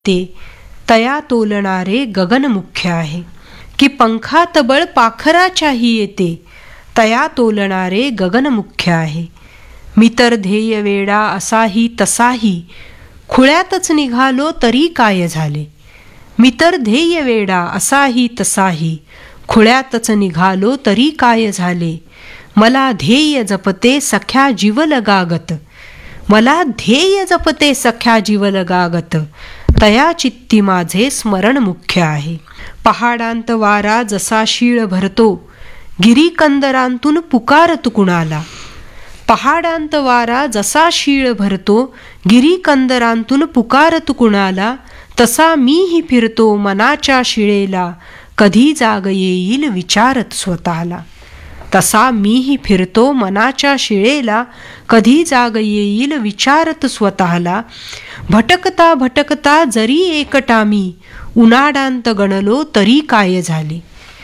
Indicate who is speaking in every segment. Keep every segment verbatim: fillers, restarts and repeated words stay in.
Speaker 1: ते तया तोलणारे गगन मुख्य आहे. की पंखा तबळ पाखराच्याही येते तया तोलणारे गगन मुख्य आहे. मी तर ध्येय वेडा असाही तसाही खुळ्यातच निघालो तरी काय झाले. मी तर ध्येय वेडा असाही तसाही खुळ्यातच निघालो तरी काय झाले. मला ध्येय जपते सख्या जीवलगागत मला ध्येय जपते सख्या जीवलगागत तया चित्ती माझे स्मरण मुख्य आहे. पहाडांत वारा जसा शीळ भरतो गिरीकंदरांतून पुकारत कुणाला. पहाडांत वारा जसा शीळ भरतो गिरीकंदरांतून पुकारत कुणाला. तसा मीही फिरतो मनाच्या शिळेला कधी जाग येईल विचारत स्वतःला. तसा मीही फिरतो मनाच्या शिळेला कधी जाग येईल विचारत स्वतःला. भटकता भटकता जरी एकटा मी उनाडांत गणलो तरी काय झाले.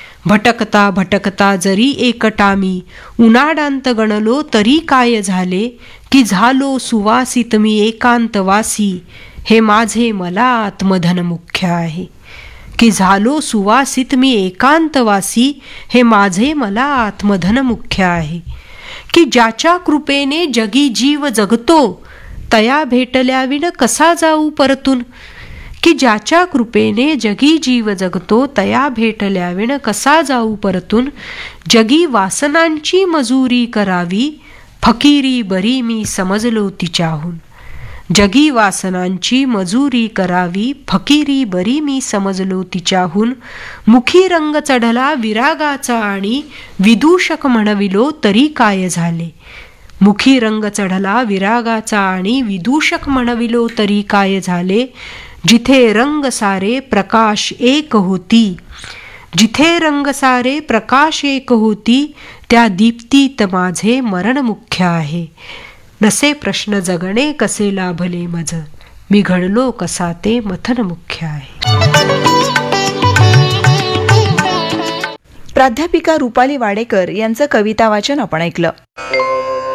Speaker 1: भटकता भटकता जरी एकटा मी उनाडांत गणलो तरी काय झाले. की झालो सुवासित मी एकांतवासी हे माझे मला आत्मधन मुख्य आहे. की झालो सुवासित मी एकांतवासी हे माझे मला आत्मधन मुख्य आहे. की ज्याच्या कृपेने जगी जीव जगतो तया भेटल्याविण कसा जाऊ परतून. की ज्याच्या कृपेने जगी जीव जगतो तया भेटल्याविण कसा जाऊ परतून. जगी वासनांची मजुरी करावी फकीरी बरी मी समजलो तिच्याहून. जगी वासनांची मजुरी करावी फकीरी बरी मी समजलो तिच्याहून. मुखी रंग चढला विरागाचा आणि विदूषक म्हणविलो तरी काय झाले. मुखी रंग चढला विरागाचा आणि विदूषक म्हणविलो तरी काय झाले. जिथे रंग सारे प्रकाश एक होती जिथे रंग सारे प्रकाश एक होती त्या दीप्तीत माझे मरण मुख्य आहे. नसे प्रश्न जगणे कसे लाभले मज मी घडलो कसा ते मथन मुख्य आहे.
Speaker 2: प्राध्यापिका रुपाली वाडेकर यांचं कविता वाचन आपण ऐकलं.